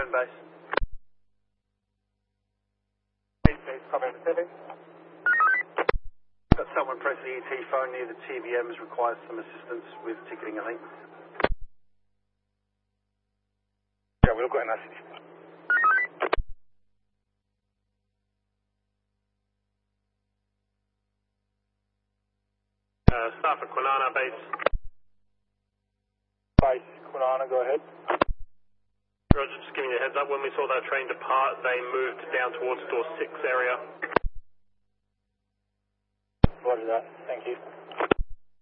Main base. Base, Covering Pacific. Got someone press the ET phone near the TVMs, requires some assistance with ticketing, I think. Yeah, we'll go a message. Staff at Kwinana base. Base, Kwinana, go ahead. Roger, just giving you a heads up, when we saw that train depart, they moved down towards door 6 area. Roger that, thank you.